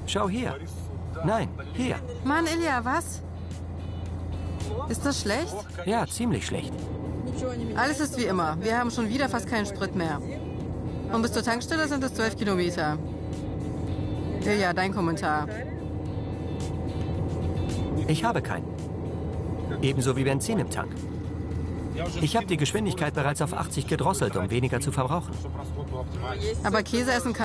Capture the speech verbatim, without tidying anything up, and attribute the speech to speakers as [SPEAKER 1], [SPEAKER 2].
[SPEAKER 1] Schau hier. Nein, hier.
[SPEAKER 2] Mann, Ilja, was? Ist das schlecht?
[SPEAKER 1] Ja, ziemlich schlecht.
[SPEAKER 2] Alles ist wie immer. Wir haben schon wieder fast keinen Sprit mehr. Und bis zur Tankstelle sind es zwölf Kilometer. Ilja, dein Kommentar.
[SPEAKER 1] Ich habe keinen. Ebenso wie Benzin im Tank. Ich habe die Geschwindigkeit bereits auf achtzig gedrosselt, um weniger zu verbrauchen.
[SPEAKER 2] Aber Käse essen kann